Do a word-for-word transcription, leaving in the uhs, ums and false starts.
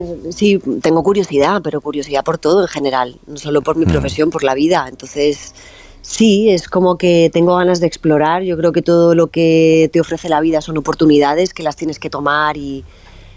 Sí, tengo curiosidad, pero curiosidad por todo en general, no solo por mi Mm. profesión, por la vida. Entonces, sí, es como que tengo ganas de explorar. Yo creo que todo lo que te ofrece la vida son oportunidades que las tienes que tomar y,